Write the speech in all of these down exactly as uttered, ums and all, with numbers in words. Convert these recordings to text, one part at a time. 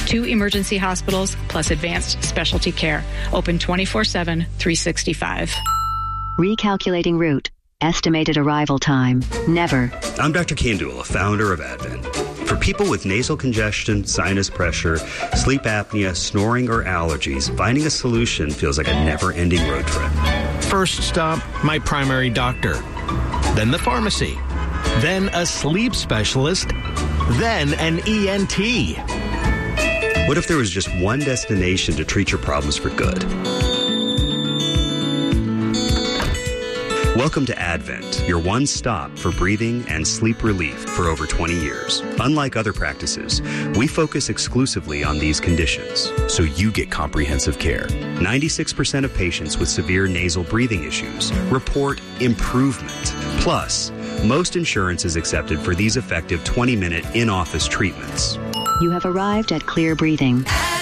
Two emergency hospitals plus advanced specialty care. Open twenty-four seven, three sixty-five. Recalculating route. Estimated arrival time. Never. I'm Doctor Kandula, founder of Advent. For people with nasal congestion, sinus pressure, sleep apnea, snoring, or allergies, finding a solution feels like a never-ending road trip. First stop, my primary doctor. Then the pharmacy. Then a sleep specialist. Then an E N T. What if there was just one destination to treat your problems for good? Welcome to Advent, your one stop for breathing and sleep relief for over twenty years. Unlike other practices, we focus exclusively on these conditions, so you get comprehensive care. ninety-six percent of patients with severe nasal breathing issues report improvement. Plus, most insurance is accepted for these effective twenty-minute in-office treatments. You have arrived at Clear Breathing.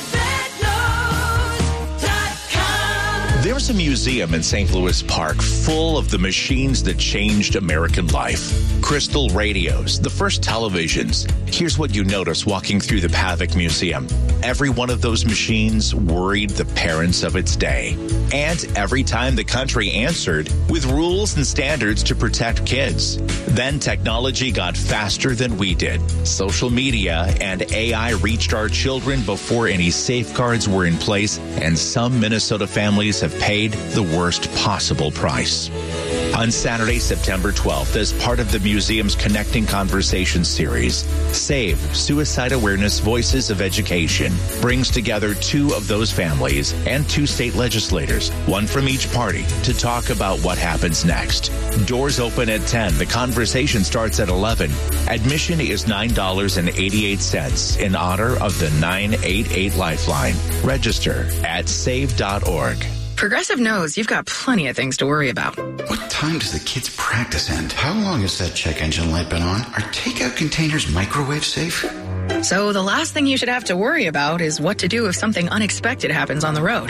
There's a museum in Saint Louis Park full of the machines that changed American life. Crystal radios, the first televisions. Here's what you notice walking through the Pavic Museum. Every one of those machines worried the parents of its day. And every time the country answered with rules and standards to protect kids. Then technology got faster than we did. Social media and A I reached our children before any safeguards were in place, and some Minnesota families have paid the worst possible price. On Saturday, September twelfth, as part of the museum's Connecting Conversations series, SAVE, Suicide Awareness Voices of Education, brings together two of those families and two state legislators, one from each party, to talk about what happens next. Doors open at ten. The conversation starts at eleven. Admission is nine dollars and eighty-eight cents in honor of the nine eight eight Lifeline. Register at save dot org. Progressive knows you've got plenty of things to worry about. What time does the kids' practice end? How long has that check engine light been on? Are takeout containers microwave safe? So the last thing you should have to worry about is what to do if something unexpected happens on the road.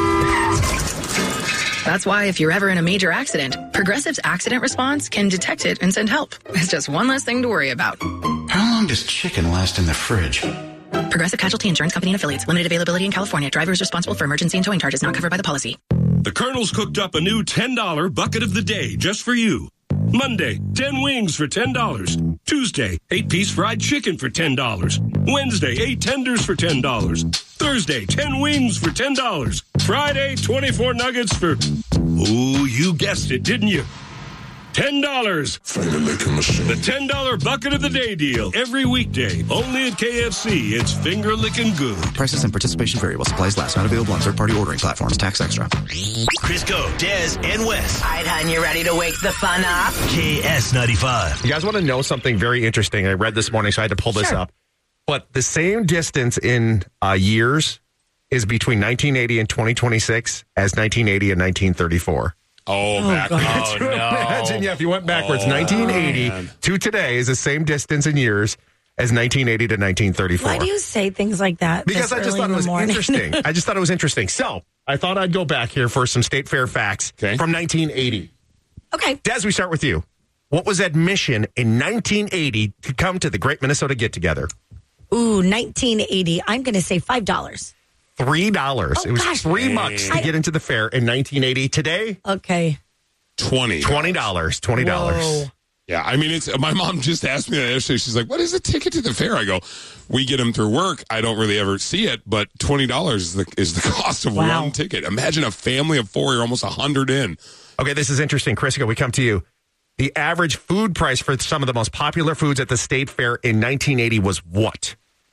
That's why if you're ever in a major accident, Progressive's accident response can detect it and send help. It's just one less thing to worry about. How long does chicken last in the fridge? Progressive Casualty Insurance Company and Affiliates. Limited availability in California. Driver is responsible for emergency and towing charges not covered by the policy. The Colonel's cooked up a new ten dollar bucket of the day just for you. Monday, ten wings for ten dollars. Tuesday, eight-piece fried chicken for ten dollars. Wednesday, eight tenders for ten dollars. Thursday, ten wings for ten dollars. Friday, twenty-four nuggets for... Ooh, you guessed it, didn't you? ten dollars. Finger licking machine. The ten dollar bucket of the day deal. Every weekday. Only at K F C. It's finger licking good. Prices and participation vary while supplies last. Not available on third-party ordering platforms. Tax extra. Crisco, Des, and Wes. All right, hon, you ready to wake the fun up? K S ninety-five. You guys want to know something very interesting? I read this morning, so I had to pull this sure. up. But the same distance in uh, years is between nineteen eighty and twenty twenty-six as nineteen eighty and nineteen thirty-four. Oh, oh backwards. Oh, no. Imagine, yeah, if you went backwards, oh, nineteen eighty man. to today is the same distance in years as nineteen eighty to nineteen thirty-four. Why do you say things like that? Because I just thought it was interesting. I just thought it was interesting. So I thought I'd go back here for some state fair facts okay. from nineteen eighty. Okay. Des, we start with you. What was admission in nineteen eighty to come to the Great Minnesota Get-Together? Ooh, nineteen eighty. I'm going to say five dollars. Three dollars. Oh, it was gosh. three bucks to I, get into the fair in nineteen eighty. Today, okay, twenty. Twenty dollars. Twenty dollars. Yeah, I mean, it's. My mom just asked me that yesterday. She's like, "What is a ticket to the fair?" I go, "We get them through work. I don't really ever see it, but twenty dollars is the is the cost of wow. one ticket. Imagine a family of four. You're almost a hundred in. Okay, this is interesting, Crisco. We come to you. The average food price for some of the most popular foods at the state fair in nineteen eighty was what?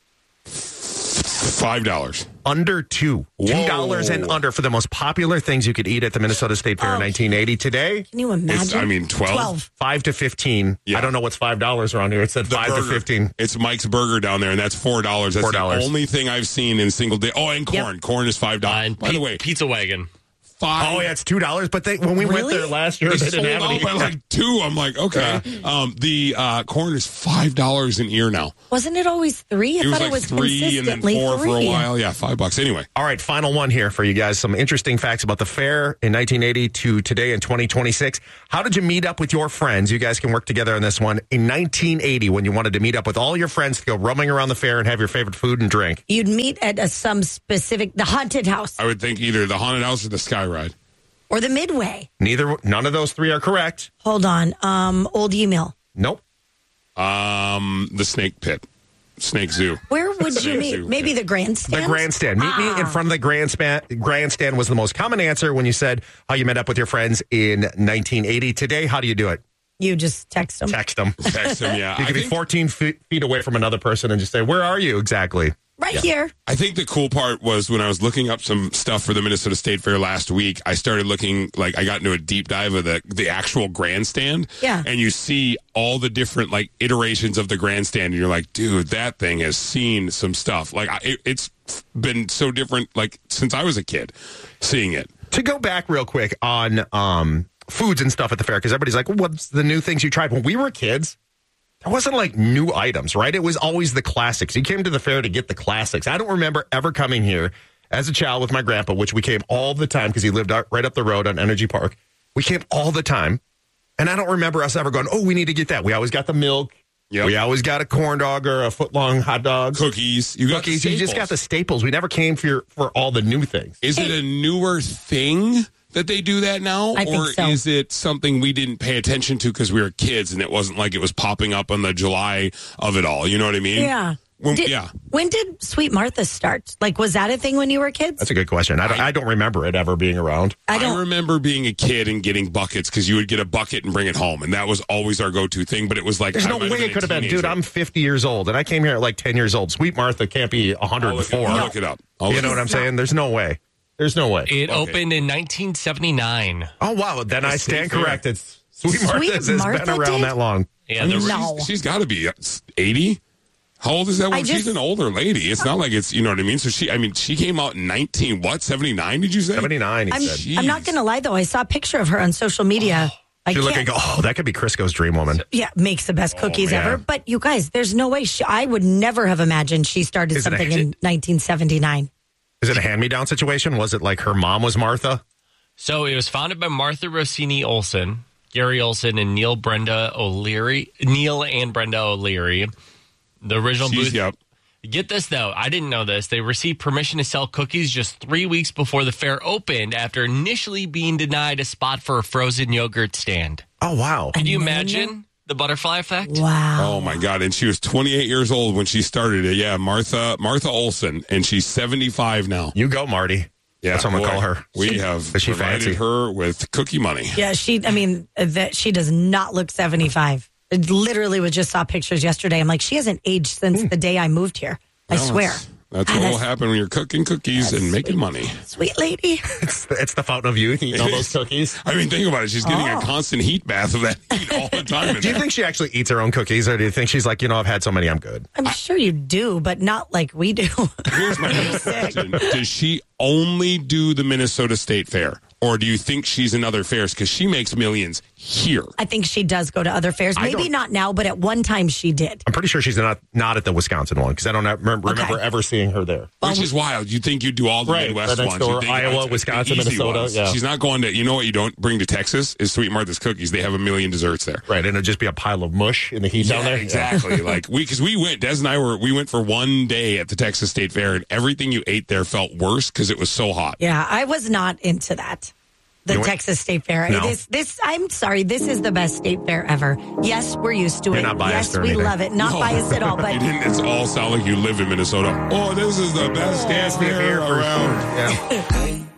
Five dollars. Under two. Two dollars and under for the most popular things you could eat at the Minnesota State Fair oh. in nineteen eighty. Today, can you imagine? It's, I mean, twelve. twelve. Five to fifteen. Yeah. I don't know what's five dollars around here. It said the five burger. to fifteen. It's Mike's Burger down there, and that's four dollars. That's four dollars. The only thing I've seen in single day. Oh, and corn. Yep. Corn is five dollars. Uh, By P- the way, Pizza Wagon. five. Oh, yeah, it's two dollars. But they, when we Really? went there last year, They they didn't sold have any. out by like two. I'm like, okay. Um, the uh, corn is five dollars an ear now. Wasn't it always three? I It was thought like it was three and then consistently four three. for a while. Yeah, five bucks. Anyway. All right, final one here for you guys. Some interesting facts about the fair in nineteen eighty to today in twenty twenty-six. How did you meet up with your friends? You guys can work together on this one. In nineteen eighty, when you wanted to meet up with all your friends to go roaming around the fair and have your favorite food and drink. You'd meet at a, some specific, the haunted house I would think either the haunted house or the sky ride. or the Midway. Neither, none of those three are correct. Hold on. Um, Old Email. Nope. Um, the snake pit, snake zoo. Where would you Snake meet? zoo. Maybe the grandstand? The grandstand. Meet me in front of the grandstand. Grandstand was the most common answer when you said how you met up with your friends in nineteen eighty. Today, how do you do it? You just text them. Text them. Text them, yeah. You I could be think- fourteen feet, feet away from another person and just say, where are you exactly? Right here. I think the cool part was when I was looking up some stuff for the Minnesota State Fair last week, I started looking, like, I got into a deep dive of the, the actual grandstand. Yeah. And you see all the different, like, iterations of the grandstand, and you're like, dude, that thing has seen some stuff. Like, I, it, it's been so different, like, since I was a kid, seeing it. To go back real quick on um, foods and stuff at the fair, because everybody's like, what's the new things you tried? When we were kids, there wasn't like new items, right? It was always the classics. You came to the fair to get the classics. I don't remember ever coming here as a child with my grandpa, which we came all the time because he lived out, right up the road on Energy Park. We came all the time. And I don't remember us ever going, oh, we need to get that. We always got the milk. Yep. We always got a corn dog or a foot-long hot dog. Cookies. You got Cookies. the You just got the staples. We never came for, your, for all the new things. Is it a newer thing that they do that now? I think or so. is it something we didn't pay attention to because we were kids and it wasn't like it was popping up on the July of it all? You know what I mean? Yeah. When, Did- yeah. When did Sweet Martha start? Like, was that a thing when you were kids? That's a good question. I don't, I don't remember it ever being around. I I, don't. remember being a kid and getting buckets because you would get a bucket and bring it home. And that was always our go-to thing. But it was like, There's I no might way been it a could have been. Dude, teenager. I'm fifty years old, and I came here at like ten years old. Sweet Martha can't be one hundred I'll look, it, four. I'll look it up. I'll You look know it what up. I'm saying? There's no way. There's no way. It opened in nineteen seventy-nine. Oh, wow. Then I stand Fair. corrected. Sweet Sweet Martha's has Martha been around did? that long. Yeah, the, No. She's, she's got to be eighty. How old is that I one? She's just- an older lady. It's not like it's, you know what I mean? So she, I mean, she came out in nineteen, what, seventy-nine, did you say? seventy-nine, he I'm, said. I'm not going to lie, though. I saw a picture of her on social media. I You look can't. and go, oh, that could be Crisco's dream woman. Yeah, makes the best cookies yeah. ever. But you guys, there's no way. She, I would never have imagined she started Is it a- something in nineteen seventy-nine. Is it a hand-me-down situation? Was it like her mom was Martha? So it was founded by Martha Rossini Olson, Gary Olson, and Neil Brenda O'Leary. Neil and Brenda O'Leary. The original She's- booth. Yep. Get this, though. I didn't know this. They received permission to sell cookies just three weeks before the fair opened after initially being denied a spot for a frozen yogurt stand. Oh, wow. Can you imagine the butterfly effect? Wow. Oh my God! And she was twenty-eight years old when she started it. Yeah, Martha Martha Olson, and she's seventy-five now. You go, Marty. Yeah, That's what I'm going to boy, call her. We have Is she provided fancy? her with cookie money. Yeah, she, I mean, that she does not look seventy-five. It literally was just saw pictures yesterday. I'm like, she hasn't aged since the day I moved here. I No, swear. That's, that's Ah, what will that's- happen when you're cooking cookies and making money. Sweet lady. It's the, it's the fountain of youth, eating all those cookies. I mean, think about it. She's getting Oh. a constant heat bath of that heat all the time. in Do you there. think she actually eats her own cookies, or do you think she's like, you know, I've had so many, I'm good? I'm sure you do, but not like we do. Here's my next question. Does she only do the Minnesota State Fair? Or do you think she's in other fairs? Because she makes millions here. I think she does go to other fairs. I Maybe don't- not now, but at one time she did. I'm pretty sure she's not not at the Wisconsin one, because I don't remember, Okay. remember ever seeing her there. Which is wild. You think you'd do all the Right, Midwest right next ones. door, You'd think Iowa, it's- it's the Wisconsin, easy Minnesota, ones. yeah. She's not going to, you know what you don't bring to Texas is Sweet Martha's cookies. They have a million desserts there. Right, and it'd just be a pile of mush in the heat down there. Exactly. Like we, because we went, Des and I were, we went for one day at the Texas State Fair, and everything you ate there felt worse because it was so hot. Yeah, I was not into that. The You went- Texas State Fair. No. This, this. I'm sorry. This is the best state fair ever. Yes, we're used to You're it. not biased yes, or we anything. love it. Not No. biased at all. But You didn't, it's all sound like you live in Minnesota. Oh, this is the best state fair around. Yeah.